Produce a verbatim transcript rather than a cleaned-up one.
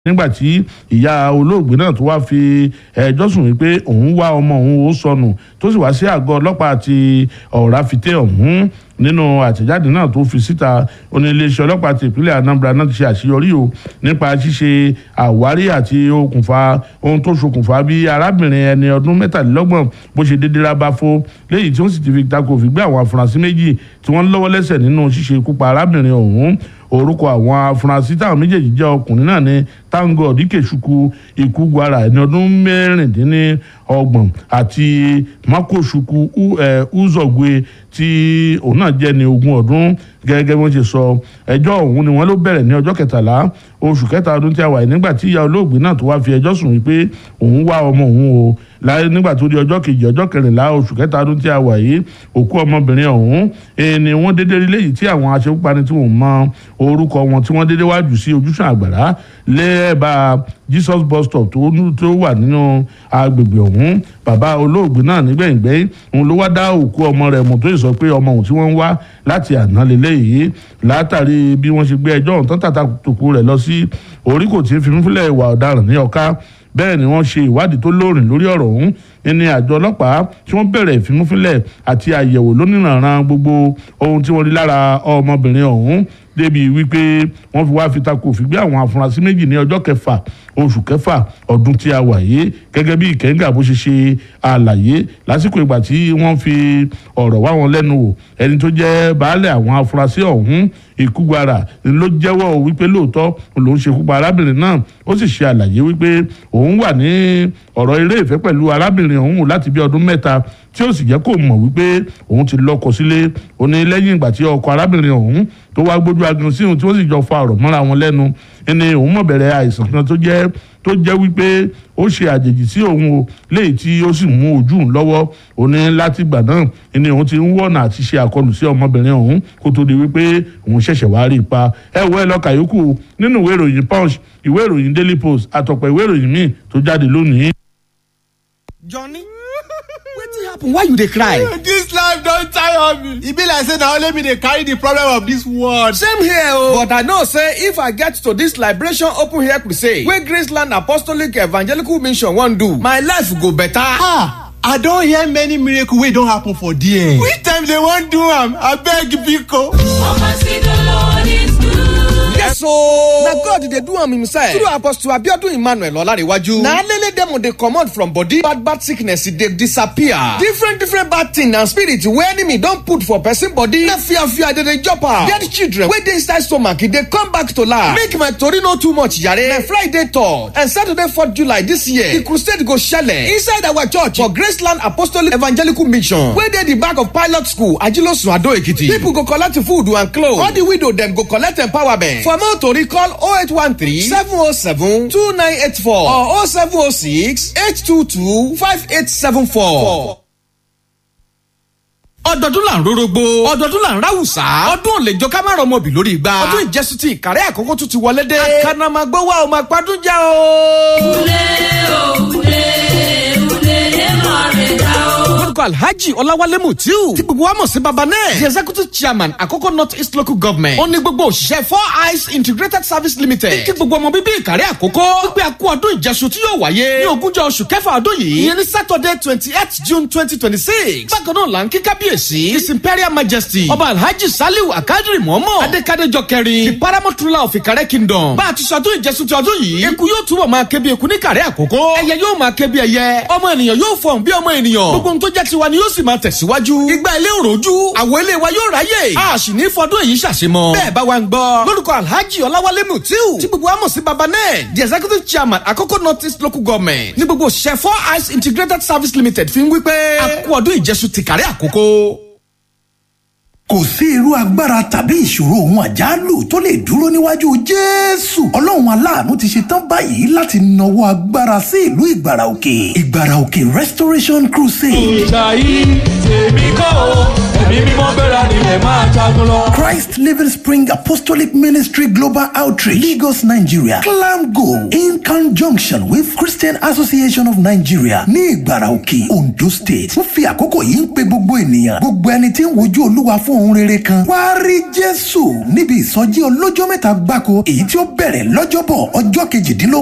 nígbàtí ìyá olóògbé náà tó wá fi ẹjọ́ sùn wípé òun wá ọmọ òun ó sọnù tó sì wá sí àgọ́ ọlọ́pàá àti Ọ̀ràfìtẹ́ ọ̀hún. Nínú àtẹ̀jáde náà tó fi síta, ó ní iléeṣẹ́ ọlọ́pàá ti ìpínlẹ̀ Anambra náà ti ṣe àṣeyọrí o nípa ṣíṣe àwárí àti okùnfà ohun tó ṣokùnfà bí arábìnrin ẹni ọdún mẹ́tàlélọ́gbọ̀n bó ṣe dédé rábáfó léyìí tí wọ́n sì ti fi takò fi gbé àwọn afurasí méjì tí wọ́n lọ́wọ́ lẹ́sẹ̀ nínú ṣíṣe ikú pa arábìnrin ọ̀hún. Orúkọ àwọn afurasí táwọn méjèèjì jẹ́ ọkùnrin náà ní Tango Ikechukwu Ikugwara ẹni ọdún mẹ́rìndínlọ́gbọ̀n àti Makochukwu Uzogwe tí òun náà jẹ́ ní ogún ọdún. Gẹ́gẹ́ bí wọ́n ṣe sọ, ẹjọ́ ọ̀hún ni wọ́n ló bẹ̀rẹ̀ ní ọjọ́ kẹtàlá oṣù kẹta ọdún tí a wà yìí, nígbà tí ìyá olóògbé náà tó wá fi ẹjọ́ sùn wípé òun wá ọmọ òun o láyé. Nígbà tó di ọjọ́ kejì ọjọ́ kẹrìnlá oṣù kẹta ọdún tí a wà yìí, òkú ọmọbìnrin ọ̀hún ni wọ́n dédé rí léyìí tí àwọn aṣekúpani tí wọ́n mọ orúkọ wọn tí wọ́n dédé wájú sí ojúṣàn àgbàrá lẹ́ẹ̀bà Jesus bus stop tó wà nínú agbègbè ọ̀hún. Bàbá olóògbé náà nígbẹ̀yìngbẹ́yìn òun ló wá dá òkú ọmọ rẹ̀ mọ̀ tó sì sọ pé ọmọ òun tí wọ́n ń wá láti àná lélẹ́yìí. Látàrí bí wọ́n ṣe gbé ẹjọ́ ọ̀hún tán tàtàkùn rẹ̀ lọ sí oríkò tí ń fi fúnfúnlẹ̀ ìwà ọ̀daràn ní Ọ̀ká. Bẹ́ẹ̀ ni wọ́n ṣe ìwádìí tó lóòrìn lórí ọ̀rọ̀ ọ̀hún ní àjọ ọlọ́pàá tí wọ́n bẹ̀rẹ̀ ìfimúfínlẹ̀ àti àyẹ̀wò lónìrànràn gbogbo ohun tí wọ́n rí lára ọmọbìnrin ọ̀hún, débi wípé wọ́n fi wá fi takò fi gbé àwọn afurasí méjì ní ọjọ́ kẹfà oṣù kẹfà ọdún tí a wà yìí. Gẹ́gẹ́ bí Ìkẹ́ńgà bó ṣe ṣe àlàyé lásìkò ìgbà tí wọ́n fi ọ̀rọ̀ wá wọn lẹ́nu wò, ẹni tó jẹ́ baálẹ̀ àwọn afurasí ọ̀hún Ikugwara ló jẹ́wọ́ wípé lóòótọ́ lòún ṣekú pa arábìnrin náà. Ó sì ṣe àlàyé wípé òun wà ní ọ̀rọ̀ eré ìfẹ́ pẹ̀lú arábìnrin ọ̀hún láti bí ọdún mẹ́ta tí ó sì jẹ́ kó mọ̀ wípé òun ti lọ́kọ sílé. Ó ní lẹ́yìn ìgbà tí ọkọ arábìnrin ọ̀hún tó wá gbójú agan sí òun tí wọ́n sì jọ fa ọ̀rọ̀ mọ́ra wọn lẹ́nu, ẹni òun mọ̀ bẹ̀rẹ̀ àìsàn kan tó jẹ́ tó jẹ́ wípé ó ṣe àjèjì sí òun o léyìí tí ó sì mú ojú òun lọ́wọ́. Ó ní láti ìgbà náà ẹni òun ti ń wọ̀nà àti ṣe àkọlù sí ọmọbìnrin ọ̀hún kó tó di wípé òun ṣẹ̀ṣẹ̀ wá rí ipa. ẹ wọ ẹ lọ kàyókù nínú ìwé ìròyìn Punch, ìwé ìròyìn Daily Post àtọ̀pọ̀ ìwé ìròyìn míì tó jáde lónìí. Johnny, wetin happen? Why you dey cry? This life don tire me. E be like say na only me dey carry the problem of this world. Same here o. But I know say if I get to this liberation open air crusade wey Graceland Apostolic Evangelical Mission wan do, my life go better. Ah, I don hear many miracles wey don happen for there. Which time they wan do am? Abeg biko. Mama see the Lord is good. Yes so na God dey do am himself through Apostle Abiodun Emmanuel Olarewaju. Na lele dem dey comot from body, bad bad sickness e dey disappear. Different different bad thing and spirit wey enemy don put for person body, na fear fear dey dey chop am. Dead children wey dey inside stomach e dey come back to life. Make my tori no too much yare. Na Friday third and Saturday fourth July this year, the crusade go shele inside our church for Graceland Apostolic Evangelical Mission wey dey the back of Pilot School, Ajilosun, Ado Ekiti. People go collect food and clothes. All the widow dem go collect empowerment. For more tori, call oh eight one three, seven oh seven, two nine eight four or oh seven oh six, eight two two, five eight seven four. Ọdọọdún là ń rórógbó, ọdọọdún là ń ráwùsá, ọdún ò lè jọ ká má rọmọ bì lórí igba. Ọdún ìjẹsùn ti Ìkàrẹ́ Àkókò tún ti wọlé dé. Àkànnàmàgbọ́ wa ò máa padún já o. Ule o, ule, ule, mọ̀ rẹ̀ dá o. Orúkọ Alhaji Ọláwálé Mutiu tí gbogbo wa mọ̀ sí Baba náà, the executive chairman Àkókò North East Local Government. Ó ní gbogbo òṣìṣẹ́ Four Eyes Integrated Service Limited. Kí gbogbo ọmọ bíbí Ìkàrẹ́ Àkókò wípé a kú ọdún ìjẹsùn tí yóò wáyé ní ogúnjọ́ oṣù kẹfà ọdún yìí. Ìyẹn ní Saturday twenty-eighth June twenty twenty-six. Bákan náà là ń kí kábíyèsí His Imperial Majesty Ọba Alhaji Saliu Akadri Mohammed Adékadéjọ kẹrin, the paramount ruler of Ìkàrẹ́ Kingdom. Bá a ti sọdún ìjẹsùn ti ọdún yìí, eku yóò túbọ̀ máa ké bí eku ní Ìkàrẹ́ Àkókò. Ẹyẹ yóò máa ké bí ẹyẹ. Ọmọ ènìyàn yóò fọ̀hún bí ọmọ ènìyàn. Gbogbo ohun tó jẹ́ tiwa ni yóò sì máa tẹ̀síwájú. Ìgbà ilé òròjú, àwọ̀ ilé wa yóò ráyè. A sì ní fọdún èyí ṣàṣemọ. Bẹ́ẹ̀ bá wa ń gbọ́. Lórúkọ Alhaji Ọláwálé Mutiu tí gbogbo wa mọ̀ sí Baba náà, the executive chairman Àkókò North East Local Government. Ní gbogbo òṣìṣẹ́ Four Eyes Integrated Service Limited fi ń wí pé a kú ọdún ìjẹsùn ti Ìkàrẹ́ Àkókò. Kò sí irú agbára tàbí ìṣòro ohun àjálù tó lè dúró níwájú Jésù. Ọlọ́run aláàánú ti ṣe tán báyìí láti nawọ́ agbára sí ìlú Ìgbàrà Òkè. Ìgbàrà Òkè Restoration Crusade. Ìjà yìí tèmi kọ́ o, ẹ̀mí mímọ́ bẹ̀rẹ̀ nílẹ̀ máa jagun lọ. Christ Living Spring Apostolic Ministry Global Outreach, Lagos, Nigeria. Clam Go in conjunction with Christian Association of Nigeria ní Ìgbàrà Òkè, Ondo State. Wọ́n fi àkókò yìí ń pe gbogbo ènìyàn, gbogbo ẹni tí ń wojú Olúwa fún ohun rere kan. wá rí jésù níbi ìsọjí ọlọ́jọ́ mẹ́ta gbáko èyí tí ó bẹ̀rẹ̀ lọ́jọ́bọ̀ ọjọ́ kejìdínlógún